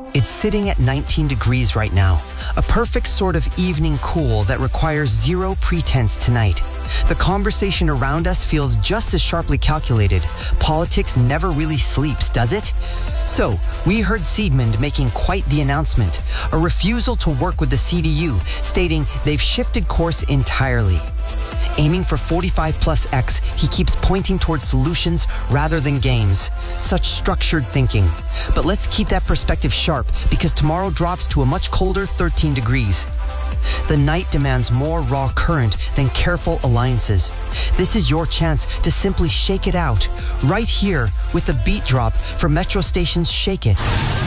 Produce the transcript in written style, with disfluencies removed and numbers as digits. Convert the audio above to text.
It's sitting at 19 degrees right now, a perfect sort of evening cool that requires zero pretense tonight. The conversation around us feels just as sharply calculated. Politics never really sleeps, does it? So, we heard Siegmund making quite the announcement, a refusal to work with the CDU, stating they've shifted course entirely. Aiming for 45 plus X, he keeps pointing towards solutions rather than games. Such structured thinking. But let's keep that perspective sharp, because tomorrow drops to a much colder 13 degrees. The night demands more raw current than careful alliances. This is your chance to simply shake it out, right here with the beat drop for Metro Station's Shake It.